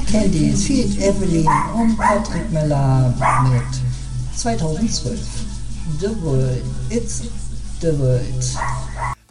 Candies, Feed Evelyn und Patrick Meller mit 2012. The World, It's the World.